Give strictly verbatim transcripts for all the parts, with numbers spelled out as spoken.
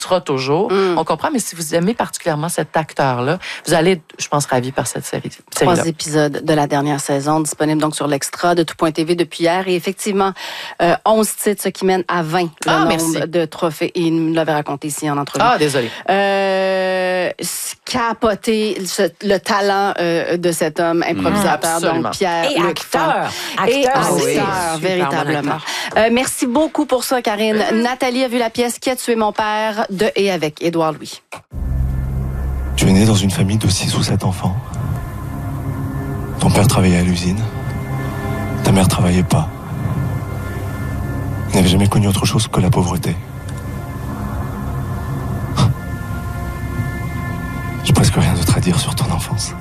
sera toujours. Mm. On comprend, mais si vous aimez particulièrement cet acteur-là, vous allez être, je pense, ravis par cette série. Trois épisodes de la dernière saison, disponibles donc sur l'Extra de tout point T V depuis hier. Et effectivement, euh, onze titres, ce qui mène à vingt le ah, nombre merci. de trophées. Et il nous l'avait raconté ici en entrevue. Ah, désolé. Euh, capoter le talent euh, de cet homme improvisateur, mmh, donc Pierre Et acteur. acteur. Et acteur, oui, véritablement. Euh, merci beaucoup pour ça, Karine. Mmh. Nathalie a vu la pièce Qui a tué mon père de et avec Édouard Louis. Tu es né dans une famille de six ou sept enfants. Ton père travaillait à l'usine. Ta mère travaillait pas. Il n'avait jamais connu autre chose que la pauvreté. J'ai presque rien d'autre à dire sur ton enfance.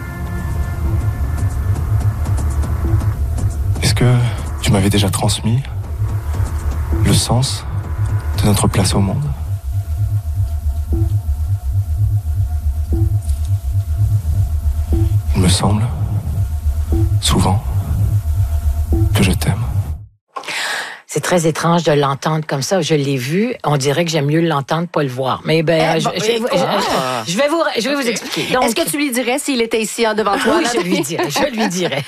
Est-ce que tu m'avais déjà transmis le sens de notre place au monde ? Il me semble, souvent, que je t'aime. C'est très étrange de l'entendre comme ça. Je l'ai vu. On dirait que j'aime mieux l'entendre, pas le voir. Mais ben, eh, je, bon, je, je, je, je vais vous, je vais vous expliquer. Donc, est-ce que tu lui dirais s'il était ici en devant toi? Oui, je lui dirais. Je lui dirais.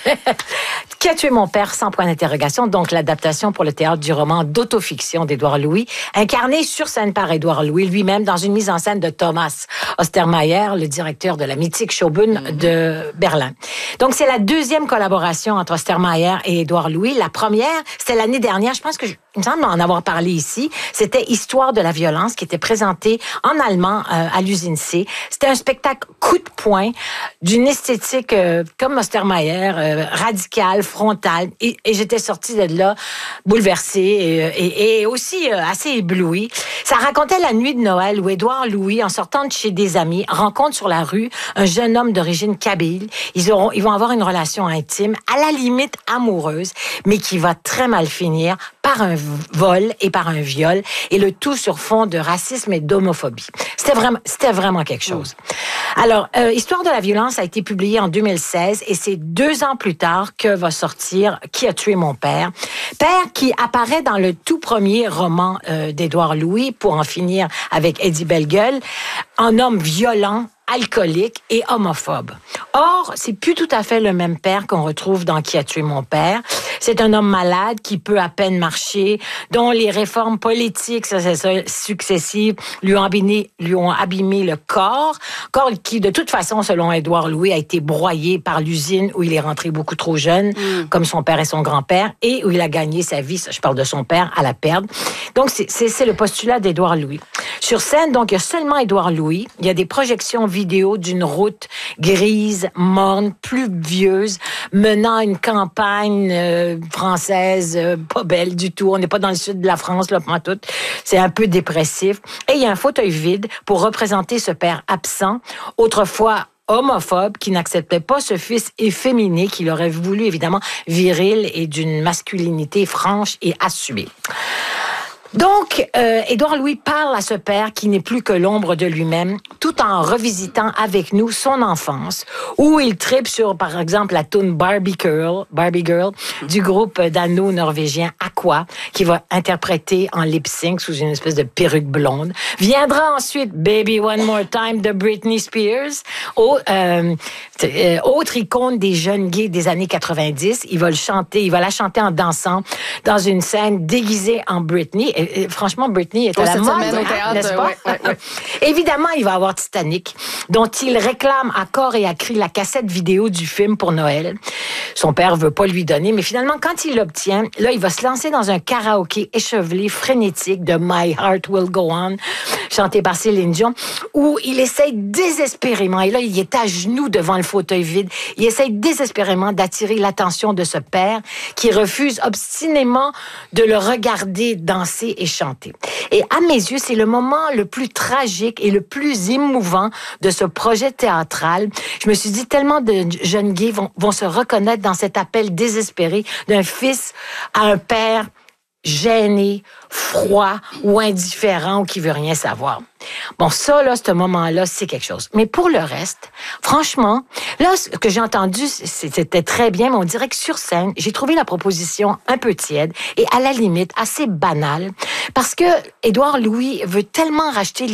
Qui a tué mon père sans point d'interrogation? Donc, l'adaptation pour le théâtre du roman d'autofiction d'Édouard Louis, incarné sur scène par Édouard Louis lui-même dans une mise en scène de Thomas Ostermayer, le directeur de la mythique Schaubühne mm-hmm. de Berlin. Donc, c'est la deuxième collaboration entre Ostermayer et Édouard Louis. La première, c'était l'année dernière. Je pense que je, il me semble en avoir parlé ici. C'était Histoire de la violence qui était présenté en allemand euh, à l'usine C. C'était un spectacle coup de poing d'une esthétique euh, comme Ostermayer, euh, radicale, frontale. Et, et j'étais sortie de là bouleversée et, et, et aussi euh, assez éblouie. Ça racontait la nuit de Noël où Édouard Louis, en sortant de chez des amis, rencontre sur la rue un jeune homme d'origine kabyle. Ils auront, ils vont avoir une relation intime, à la limite amoureuse, mais qui va très mal finir par un vol et par un viol, et le tout sur fond de racisme et d'homophobie. C'était vraiment, c'était vraiment quelque chose. Alors, euh, Histoire de la violence a été publiée en deux mille seize, et c'est deux ans plus tard que va sortir Qui a tué mon père? Père qui apparaît dans le tout premier roman euh, d'Édouard Louis, Pour en finir avec Eddie Bellegueule, un homme violent, alcoolique et homophobe. Or, c'est plus tout à fait le même père qu'on retrouve dans Qui a tué mon père. C'est un homme malade qui peut à peine marcher, dont les réformes politiques successives lui ont abîmé, lui ont abîmé le corps, corps qui, de toute façon, selon Édouard Louis, a été broyé par l'usine où il est rentré beaucoup trop jeune, mm. comme son père et son grand-père, et où il a gagné sa vie, je parle de son père, à la perdre. Donc, c'est, c'est, c'est le postulat d'Édouard Louis. Sur scène, donc, il y a seulement Édouard Louis. Il y a des projections vidéo d'une route grise, morne, pluvieuse, menant une campagne euh, française euh, pas belle du tout. On n'est pas dans le sud de la France, là, pour tout. C'est un peu dépressif. Et il y a un fauteuil vide pour représenter ce père absent, autrefois homophobe, qui n'acceptait pas ce fils efféminé, qu'il aurait voulu, évidemment, viril et d'une masculinité franche et assumée. Donc, euh, Édouard Louis parle à ce père qui n'est plus que l'ombre de lui-même, tout en revisitant avec nous son enfance, où il tripe sur, par exemple, la tune Barbie Girl, Barbie Girl du groupe dano-norvégien Aqua, qui va interpréter en lip-sync sous une espèce de perruque blonde. Viendra ensuite Baby One More Time de Britney Spears, au, euh, euh, autre icône des jeunes gays des années quatre-vingt-dix. Il va le chanter, il va la chanter en dansant dans une scène déguisée en Britney. Et, et, franchement, Britney est à oh, la mode, au théâtre, n'est-ce pas? Ouais, ouais, ouais. Évidemment, il va avoir Titanic, dont il réclame à corps et à cri la cassette vidéo du film pour Noël. Son père veut pas lui donner, mais finalement, quand il l'obtient, là, il va se lancer dans un karaoké échevelé, frénétique de My Heart Will Go On, chanté par Céline Dion, où il essaye désespérément, et là, il est à genoux devant le fauteuil vide, il essaye désespérément d'attirer l'attention de ce père qui refuse obstinément de le regarder danser et chanter. Et à mes yeux, c'est le moment le plus tragique et le plus émouvant de ce projet théâtral. Je me suis dit, tellement de jeunes gays vont, vont se reconnaître dans cet appel désespéré d'un fils à un père gêné, froid ou indifférent ou qui veut rien savoir. Bon, ça, là, ce moment-là, c'est quelque chose. Mais pour le reste, franchement, là, ce que j'ai entendu, c'était très bien, mais on dirait que sur scène, j'ai trouvé la proposition un peu tiède et à la limite assez banale parce que Édouard Louis veut tellement racheter